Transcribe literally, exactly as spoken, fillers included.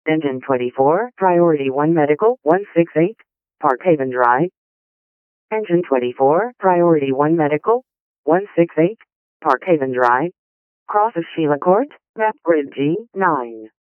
Engine twenty-four, Priority one Medical, one six eight, Park Haven Drive. Engine twenty-four, Priority one Medical, one six eight, Park Haven Drive. Cross of Sheila Court, map grid G nine.